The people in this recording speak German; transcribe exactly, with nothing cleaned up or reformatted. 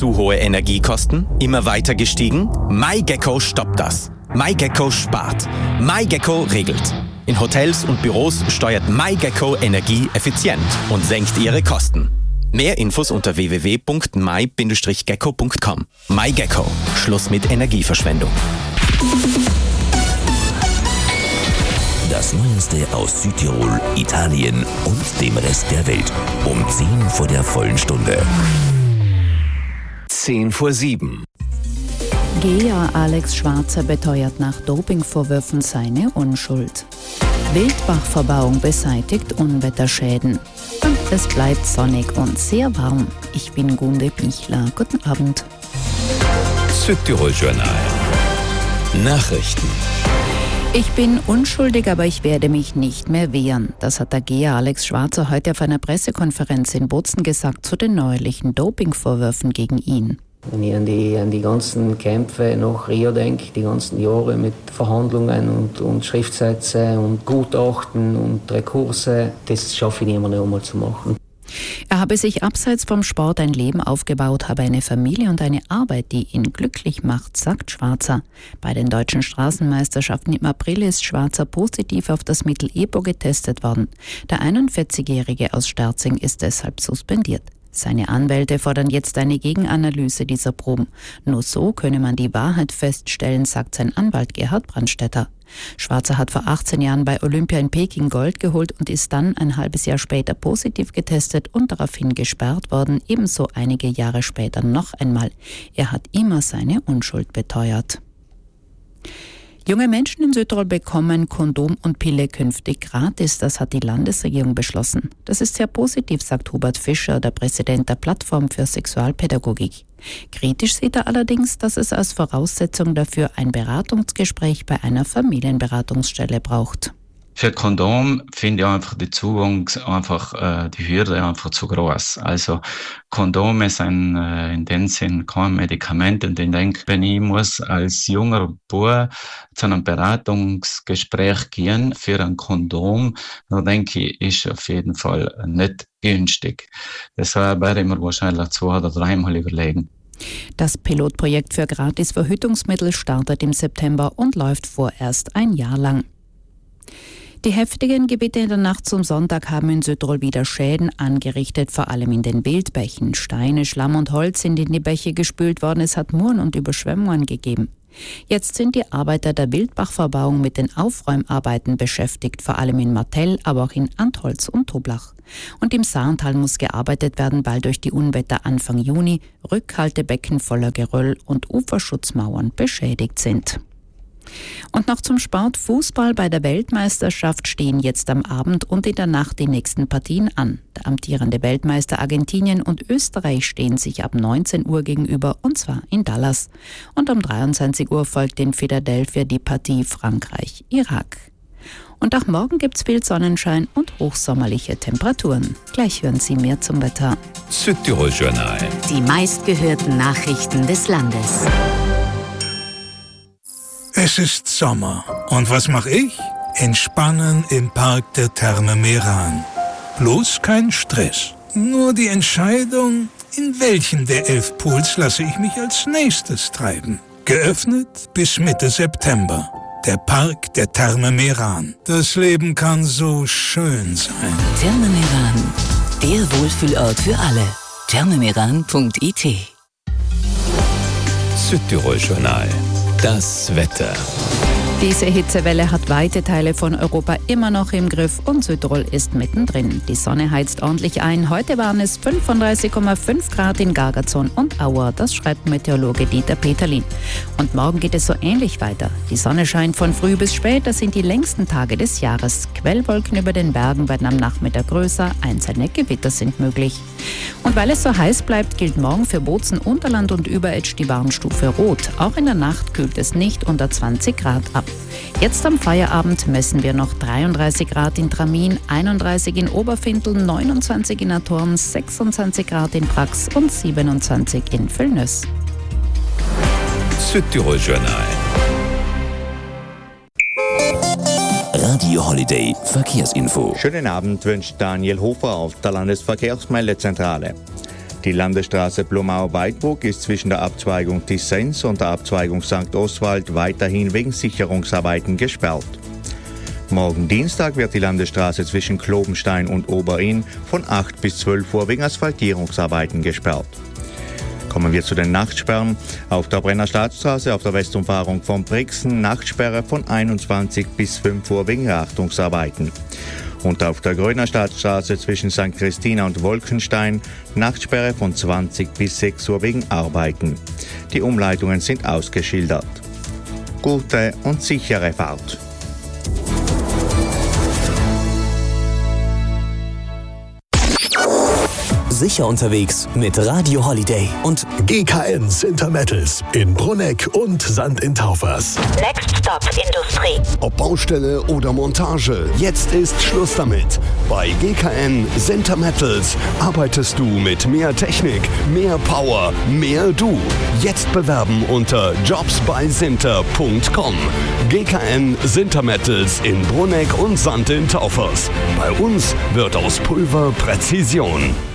Zu hohe Energiekosten? Immer weiter gestiegen? MyGecko stoppt das. MyGecko spart. MyGecko regelt. In Hotels und Büros steuert MyGecko Energie effizient und senkt ihre Kosten. Mehr Infos unter w w w punkt my Bindestrich gecko punkt com. MyGecko. Schluss mit Energieverschwendung. Das Neueste aus Südtirol, Italien und dem Rest der Welt. Um zehn vor der vollen Stunde. zehn vor sieben. Gea Alex Schwarzer beteuert nach Dopingvorwürfen seine Unschuld. Wildbachverbauung beseitigt Unwetterschäden. Und es bleibt sonnig und sehr warm. Ich bin Gunde Bichler. Guten Abend. Südtirol Journal. Nachrichten. Ich bin unschuldig, aber ich werde mich nicht mehr wehren. Das hat der Gea Alex Schwarzer heute auf einer Pressekonferenz in Bozen gesagt zu den neuerlichen Dopingvorwürfen gegen ihn. Wenn ich an die, an die ganzen Kämpfe nach Rio denke, die ganzen Jahre mit Verhandlungen und, und Schriftsätze und Gutachten und Rekurse, das schaffe ich nicht mehr einmal zu machen. Er habe sich abseits vom Sport ein Leben aufgebaut, habe eine Familie und eine Arbeit, die ihn glücklich macht, sagt Schwarzer. Bei den deutschen Straßenmeisterschaften im April ist Schwarzer positiv auf das Mittel EPO getestet worden. Der einundvierzigjährige aus Sterzing ist deshalb suspendiert. Seine Anwälte fordern jetzt eine Gegenanalyse dieser Proben. Nur so könne man die Wahrheit feststellen, sagt sein Anwalt Gerhard Brandstätter. Schwarzer hat vor achtzehn Jahren bei Olympia in Peking Gold geholt und ist dann ein halbes Jahr später positiv getestet und daraufhin gesperrt worden, ebenso einige Jahre später noch einmal. Er hat immer seine Unschuld beteuert. Junge Menschen in Südtirol bekommen Kondom und Pille künftig gratis. Das hat die Landesregierung beschlossen. Das ist sehr positiv, sagt Hubert Fischer, der Präsident der Plattform für Sexualpädagogik. Kritisch sieht er allerdings, dass es als Voraussetzung dafür ein Beratungsgespräch bei einer Familienberatungsstelle braucht. Für Kondom finde ich einfach die Zugang, einfach äh, die Hürde einfach zu groß. Also Kondome sind äh, in dem Sinn kein Medikament. Und ich denke, wenn ich muss als junger Bub zu einem Beratungsgespräch gehen für ein Kondom, dann denke ich, ist auf jeden Fall nicht günstig. Deshalb werde ich mir wahrscheinlich zwei oder dreimal überlegen. Das Pilotprojekt für Gratisverhütungsmittel startet im September und läuft vorerst ein Jahr lang. Die heftigen Gewitter in der Nacht zum Sonntag haben in Südtirol wieder Schäden angerichtet, vor allem in den Wildbächen. Steine, Schlamm und Holz sind in die Bäche gespült worden, es hat Muren und Überschwemmungen gegeben. Jetzt sind die Arbeiter der Wildbachverbauung mit den Aufräumarbeiten beschäftigt, vor allem in Martell, aber auch in Antholz und Toblach. Und im Saarntal muss gearbeitet werden, weil durch die Unwetter Anfang Juni Rückhaltebecken voller Geröll und Uferschutzmauern beschädigt sind. Und noch zum Sport. Fußball bei der Weltmeisterschaft stehen jetzt am Abend und in der Nacht die nächsten Partien an. Der amtierende Weltmeister Argentinien und Österreich stehen sich ab neunzehn Uhr gegenüber, und zwar in Dallas. Und um dreiundzwanzig Uhr folgt in Philadelphia die Partie Frankreich-Irak. Und auch morgen gibt's viel Sonnenschein und hochsommerliche Temperaturen. Gleich hören Sie mehr zum Wetter. Südtirol Journal. Die meistgehörten Nachrichten des Landes. Es ist Sommer. Und was mache ich? Entspannen im Park der Therme Meran. Bloß kein Stress. Nur die Entscheidung, in welchen der elf Pools lasse ich mich als nächstes treiben. Geöffnet bis Mitte September. Der Park der Therme Meran. Das Leben kann so schön sein. Therme Meran. Der Wohlfühlort für alle. thermemeran punkt i t. Südtirol Journal. Das Wetter. Diese Hitzewelle hat weite Teile von Europa immer noch im Griff und Südtirol ist mittendrin. Die Sonne heizt ordentlich ein. Heute waren es fünfunddreißig Komma fünf Grad in Gargazon und Auer. Das schreibt Meteorologe Dieter Peterlin. Und morgen geht es so ähnlich weiter. Die Sonne scheint von früh bis spät. Das sind die längsten Tage des Jahres. Quellwolken über den Bergen werden am Nachmittag größer. Einzelne Gewitter sind möglich. Und weil es so heiß bleibt, gilt morgen für Bozen, Unterland und Überetsch die Warnstufe Rot. Auch in der Nacht kühlt es nicht unter zwanzig Grad ab. Jetzt am Feierabend messen wir noch dreiunddreißig Grad in Tramin, einunddreißig in Oberfintel, neunundzwanzig in Atorn, sechsundzwanzig Grad in Prax und siebenundzwanzig in Völlnöss. Südtirol Journal. Radio Holiday Verkehrsinfo. Schönen Abend wünscht Daniel Hofer auf der Landesverkehrsmeldezentrale. Die Landesstraße Blumau-Weidbruck ist zwischen der Abzweigung Tissens und der Abzweigung Sankt Oswald weiterhin wegen Sicherungsarbeiten gesperrt. Morgen Dienstag wird die Landesstraße zwischen Klobenstein und Oberinn von acht bis zwölf Uhr wegen Asphaltierungsarbeiten gesperrt. Kommen wir zu den Nachtsperren. Auf der Brennerstadtstraße auf der Westumfahrung von Brixen Nachtsperre von einundzwanzig bis fünf Uhr wegen Wartungsarbeiten. Und auf der Gröner Stadtstraße zwischen Sankt Christina und Wolkenstein Nachtsperre von zwanzig bis sechs Uhr wegen Arbeiten. Die Umleitungen sind ausgeschildert. Gute und sichere Fahrt. Sicher unterwegs mit Radio Holiday und G K N Sintermettels in Brunegg und Sand in Taufers. Next Stop Industrie. Ob Baustelle oder Montage, jetzt ist Schluss damit. Bei G K N Sintermettels arbeitest du mit mehr Technik, mehr Power, mehr du. Jetzt bewerben unter jobs bei sinter punkt com. G K N Sintermettels in Brunegg und Sand in Taufers. Bei uns wird aus Pulver Präzision.